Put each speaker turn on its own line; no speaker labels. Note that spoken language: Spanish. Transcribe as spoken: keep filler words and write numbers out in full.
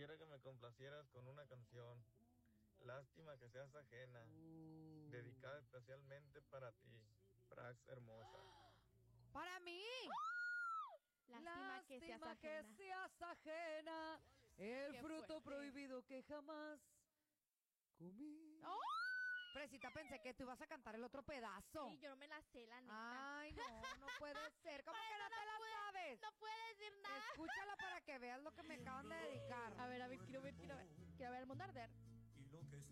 quisiera que me complacieras con una canción. Lástima que seas ajena.
Uh.
Dedicada especialmente para ti, Prax hermosa.
¡Para mí!
Lástima, que seas
Lástima que
ajena.
seas ajena, el
Qué
fruto
fuerte.
prohibido que jamás comí.
¡Oh!
Fresita, pensé que tú ibas a cantar el otro pedazo.
Sí, yo no me la sé, la neta.
Ay, no, no puede ser. ¿Cómo
Por
que no
eso
te la
puede-
sabes?
No puede decir nada.
Escúchala para que veas lo que me acaban de dedicar.
A ver, a ver, quiero ver, quiero ver. Quiero ver el mundo arder.
Y lo que es